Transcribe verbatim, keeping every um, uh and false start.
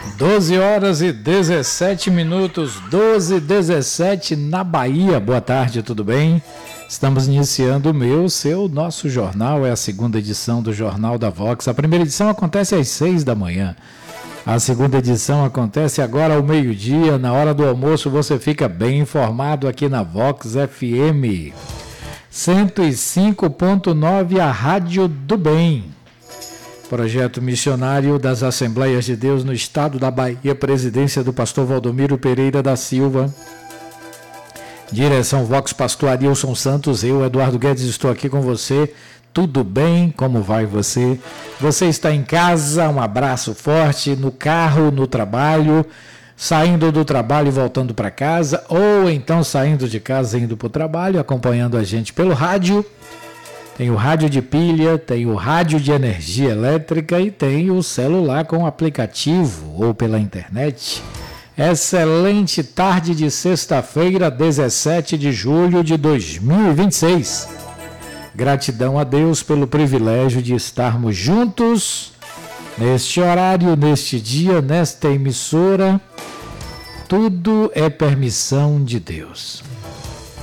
doze horas e dezessete minutos, doze e dezessete na Bahia. Boa tarde, tudo bem? Estamos iniciando o meu, seu, nosso jornal. É a segunda edição do Jornal da Vox. A primeira edição acontece às seis da manhã. A segunda edição acontece agora ao meio-dia. Na hora do almoço você fica bem informado aqui na Vox F M. cento e cinco ponto nove, a Rádio do Bem. Projeto missionário das Assembleias de Deus no estado da Bahia, presidência do pastor Valdomiro Pereira da Silva. Direção Vox, pastor Arilson Santos, eu, Eduardo Guedes, estou aqui com você. Tudo bem? Como vai você? Você está em casa, um abraço forte, no carro, no trabalho, saindo do trabalho e voltando para casa, ou então saindo de casa e indo para o trabalho, acompanhando a gente pelo rádio. Tem o rádio de pilha, tem o rádio de energia elétrica e tem o celular com aplicativo ou pela internet. Excelente tarde de sexta-feira, dezessete de julho de dois mil e vinte e seis. Gratidão a Deus pelo privilégio de estarmos juntos neste horário, neste dia, nesta emissora. Tudo é permissão de Deus.